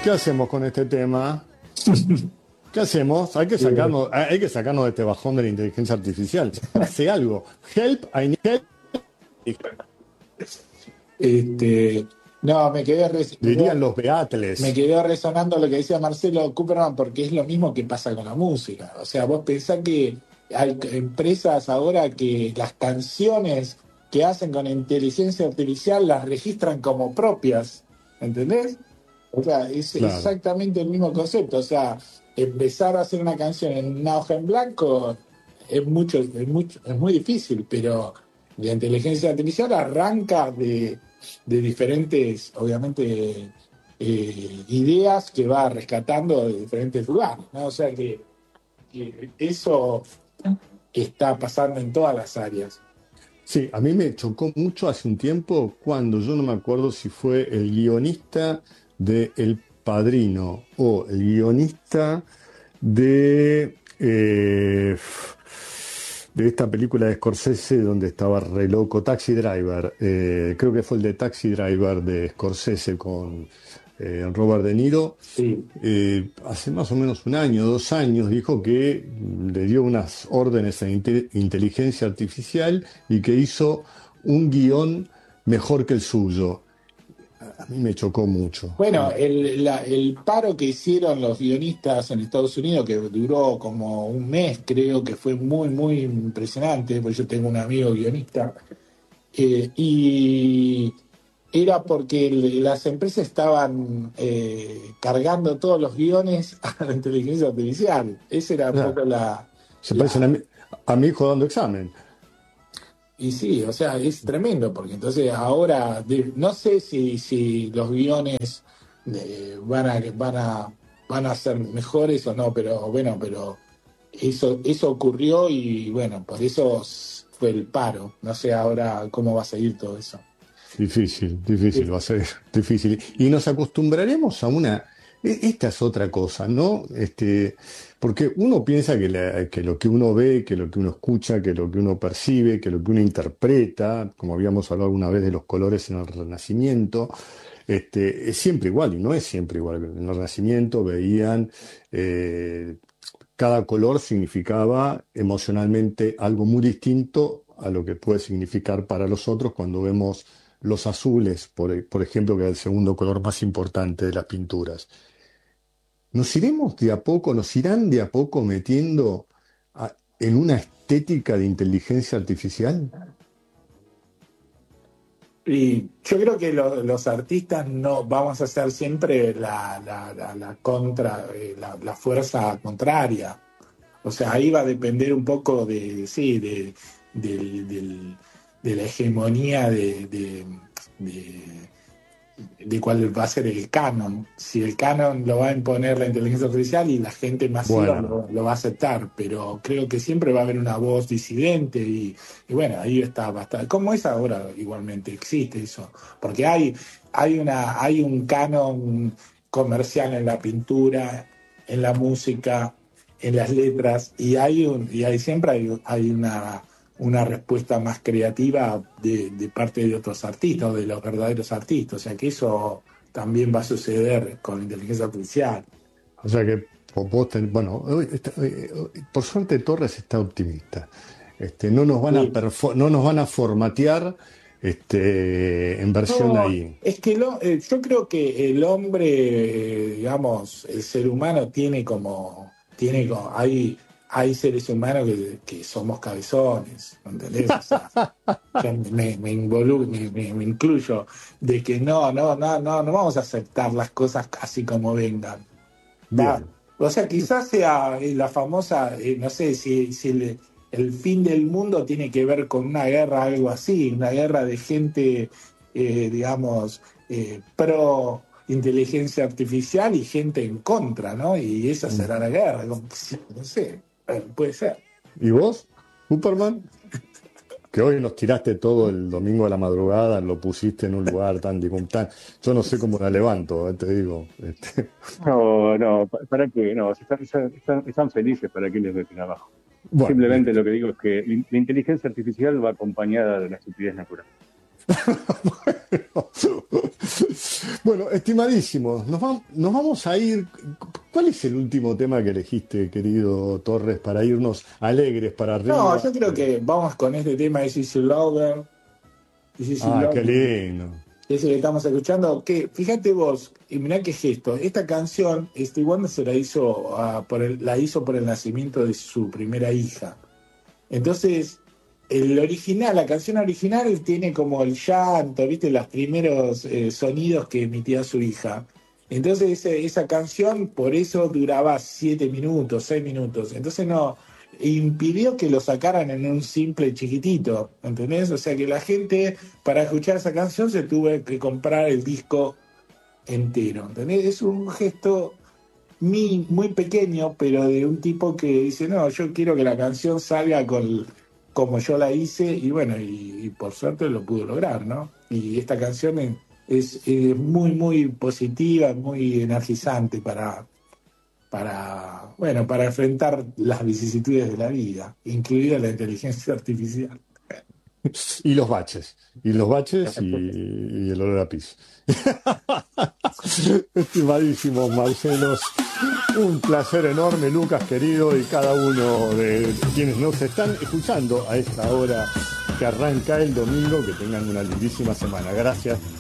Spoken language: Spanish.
¿qué hacemos con este tema? ¿Qué hacemos? Hay que sacarnos de este bajón de la inteligencia artificial. Hace algo. Help, I need help, Este, no, dirían los me Beatles. quedó resonando lo que decía Marcelo Cooperman, porque es lo mismo que pasa con la música. O sea, vos pensás que hay empresas ahora que las canciones que hacen con inteligencia artificial las registran como propias, ¿entendés? O sea, es Claro. exactamente el mismo concepto. O sea, empezar a hacer una canción en una hoja en blanco es muy difícil, pero la inteligencia artificial arranca de diferentes, obviamente, ideas que va rescatando de diferentes lugares, ¿no? O sea que eso está pasando en todas las áreas. Sí, a mí me chocó mucho hace un tiempo cuando yo no me acuerdo si fue el guionista de El Padrino o el guionista de esta película de Scorsese donde estaba re loco, Taxi Driver. Creo que fue el de Taxi Driver de Scorsese con Robert De Niro. Sí. Hace más o menos un año, 2 años, dijo que le dio unas órdenes a inteligencia artificial y que hizo un guión mejor que el suyo. A mí me chocó mucho. Bueno, el paro que hicieron los guionistas en Estados Unidos, que duró como un mes, creo que fue muy, muy impresionante, porque yo tengo un amigo guionista, y era porque las empresas estaban cargando todos los guiones a la inteligencia artificial. Esa era O un sea, poco se parecen la. a mi hijo dando examen. Y sí, o sea, es tremendo, porque entonces ahora no sé si los guiones van a ser mejores o no, pero bueno, pero eso ocurrió y bueno, por eso fue el paro. No sé ahora cómo va a seguir todo eso. Difícil, difícil, va a ser difícil. Y nos acostumbraremos a una. Esta es otra cosa, ¿no? Porque uno piensa que lo que uno ve, que lo que uno escucha, que lo que uno percibe, que lo que uno interpreta, como habíamos hablado una vez de los colores en el Renacimiento, es siempre igual, y no es siempre igual. En el Renacimiento veían, cada color significaba emocionalmente algo muy distinto a lo que puede significar para los otros cuando vemos los azules, por ejemplo, que es el segundo color más importante de las pinturas. Nos iremos de a poco, nos irán de a poco metiendo en una estética de inteligencia artificial. Y yo creo que los artistas no vamos a ser siempre la fuerza contraria. O sea, ahí va a depender un poco sí, de la hegemonía de, de cuál va a ser el canon. Si el canon lo va a imponer la inteligencia artificial y la gente masiva Bueno, lo va a aceptar, pero creo que siempre va a haber una voz disidente y bueno, ahí está bastante. Como es ahora igualmente, existe eso, porque hay un canon comercial en la pintura, en la música, en las letras, siempre hay una respuesta más creativa de parte de otros artistas o de los verdaderos artistas. O sea que eso también va a suceder con la inteligencia artificial. o sea que bueno, por suerte Torres está optimista. Sí. No nos van a formatear en versión No, ahí. es que yo creo que el hombre, digamos, el ser humano hay seres humanos que somos cabezones, ¿entendés? O sea, yo me incluyo de que no vamos a aceptar las cosas así como vengan. Va. Bien. O sea, quizás sea la famosa, no sé si el fin del mundo tiene que ver con una guerra, algo así, una guerra de gente, digamos, pro inteligencia artificial y gente en contra, ¿no? Y esa será la guerra, no sé, puede ser. ¿Y vos, Superman? Que hoy nos tiraste todo el domingo a la madrugada, lo pusiste en un lugar tan. Yo no sé cómo la levanto, te digo. No, no, ¿para qué? No, si están felices, ¿para qué les meten abajo? Bueno, Simplemente listo. lo que digo es que la inteligencia artificial va acompañada de la estupidez natural. Bueno, estimadísimos, nos vamos a ir. ¿Cuál es el último tema que elegiste, querido Torres, para irnos alegres para No, arriba? yo creo que vamos con este tema de Sissy Lover. Sissy Ah, qué Lover. lindo. Ese que estamos escuchando, que fíjate vos, y mirá qué gesto, esta canción, Stevie Wonder se la hizo, la hizo por el nacimiento de su primera hija. Entonces, el original, la canción original tiene como el llanto, ¿viste? Los primeros sonidos que emitía su hija. Entonces, esa canción, por eso duraba 7 minutos, 6 minutos. Entonces, no, impidió que lo sacaran en un simple chiquitito, ¿entendés? O sea que la gente, para escuchar esa canción, se tuvo que comprar el disco entero, ¿entendés? Es un gesto muy pequeño, pero de un tipo que dice, no, yo quiero que la canción salga como yo la hice, y bueno, y por suerte lo pudo lograr, ¿no? Y esta canción es muy positiva, muy energizante bueno, para enfrentar las vicisitudes de la vida, incluida la inteligencia artificial. Y los baches y el olor a pis. Estimadísimos Marcelos, un placer enorme, Lucas querido, y cada uno de quienes nos están escuchando a esta hora que arranca el domingo, que tengan una lindísima semana. Gracias